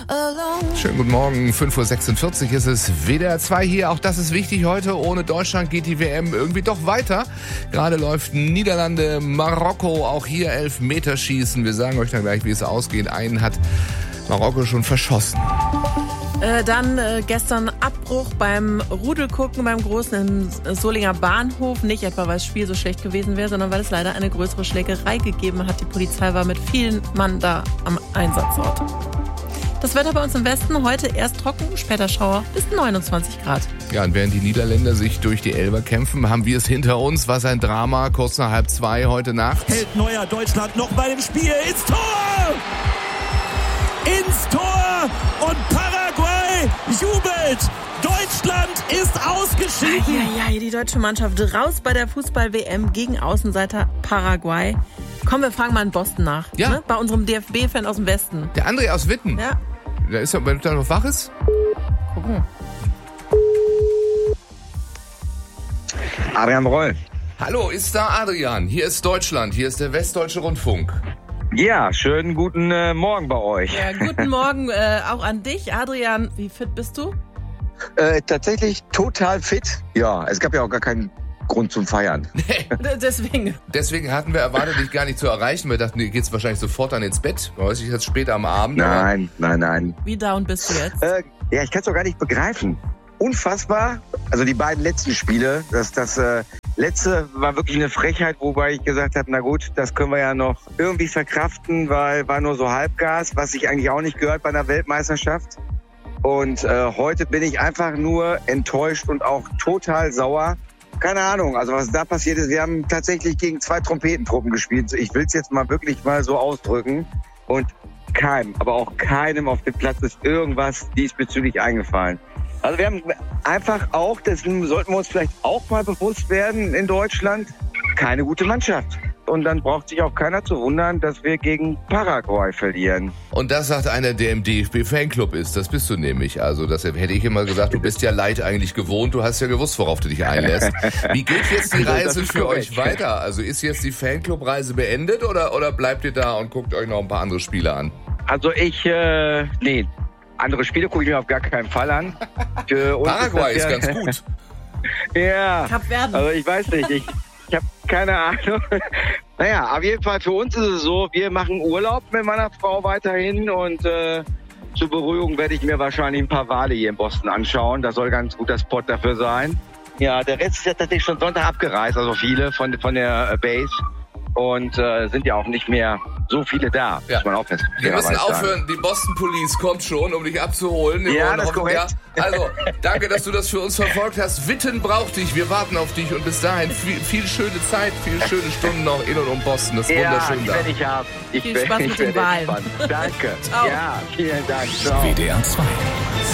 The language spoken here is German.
Schönen guten Morgen, 5.46 Uhr ist es, WDR 2 hier. Auch das ist wichtig heute. Ohne Deutschland geht die WM irgendwie doch weiter. Gerade läuft Niederlande, Marokko, auch hier Elfmeterschießen. Wir sagen euch dann gleich, wie es ausgeht. Einen hat Marokko schon verschossen. Dann gestern Abbruch beim Rudelgucken beim Großen im Solinger Bahnhof. Nicht etwa, weil das Spiel so schlecht gewesen wäre, sondern weil es leider eine größere Schlägerei gegeben hat. Die Polizei war mit vielen Mann da am Einsatzort. Das Wetter bei uns im Westen heute erst trocken, später Schauer bis 29 Grad. Ja, und während die Niederländer sich durch die Elfer kämpfen, haben wir es hinter uns. Was ein Drama, kurz nach 1:30 heute Nacht. Hält Neuer Deutschland noch bei dem Spiel ins Tor! Ins Tor! Und Paraguay jubelt! Deutschland ist ausgeschieden! Ja, die deutsche Mannschaft raus bei der Fußball-WM gegen Außenseiter Paraguay. Komm, wir fragen mal in Boston nach. Ja. Ne? Bei unserem DFB-Fan aus dem Westen. Der André aus Witten. Ja. Da ist er, wenn er noch wach ist. Gucken. Adrian Roll. Hallo, ist da Adrian? Hier ist Deutschland, hier ist der Westdeutsche Rundfunk. Ja, schönen guten Morgen bei euch. Ja, guten Morgen auch an dich. Adrian, wie fit bist du? Tatsächlich total fit. Ja, es gab ja auch gar keinen Grund zum Feiern. Deswegen hatten wir erwartet, dich gar nicht zu erreichen. Wir dachten, du gehst wahrscheinlich sofort dann ins Bett. Weiß ich jetzt später am Abend. Nein. Wie down bist du jetzt? Ja, ich kann es doch gar nicht begreifen. Unfassbar. Also die beiden letzten Spiele, das letzte war wirklich eine Frechheit, wobei ich gesagt habe, na gut, das können wir ja noch irgendwie verkraften, weil war nur so Halbgas, was sich eigentlich auch nicht gehört bei einer Weltmeisterschaft. Und heute bin ich einfach nur enttäuscht und auch total sauer. Keine Ahnung, also was da passiert ist, wir haben tatsächlich gegen 2 Trompetentruppen gespielt. Ich will es jetzt mal wirklich mal so ausdrücken. Und aber auch keinem auf dem Platz ist irgendwas diesbezüglich eingefallen. Also wir haben einfach auch, dessen sollten wir uns vielleicht auch mal bewusst werden in Deutschland, keine gute Mannschaft. Und dann braucht sich auch keiner zu wundern, dass wir gegen Paraguay verlieren. Und das sagt einer, der im DFB-Fanclub ist. Das bist du nämlich. Also das hätte ich immer gesagt, du bist ja Leid eigentlich gewohnt. Du hast ja gewusst, worauf du dich einlässt. Wie geht jetzt die Reise für euch weiter? Also ist jetzt die Fanclub-Reise beendet oder bleibt ihr da und guckt euch noch ein paar andere Spiele an? Also andere Spiele gucke ich mir auf gar keinen Fall an. Paraguay ist ganz gut. Ja, Kapverden. Also ich weiß nicht, ich habe keine Ahnung. Naja, auf jeden Fall für uns ist es so, wir machen Urlaub mit meiner Frau weiterhin und zur Beruhigung werde ich mir wahrscheinlich ein paar Wale hier in Boston anschauen. Das soll ganz guter Spot dafür sein. Ja, der Rest ist ja tatsächlich schon Sonntag abgereist, also viele von der Base. Und sind ja auch nicht mehr so viele da, muss man auch feststellen. Wir müssen aufhören, die Boston Police kommt schon, um dich abzuholen. Ja, das ist korrekt. Ja, also, danke, dass du das für uns verfolgt hast. Witten braucht dich, wir warten auf dich und bis dahin viel schöne Zeit, viele schöne Stunden noch in und um Boston. Das ist wunderschön da. Ja, werde ich haben. Viel Spaß mit den Wahlen. Danke. Ciao. Ja, vielen Dank. Ciao. WDR 2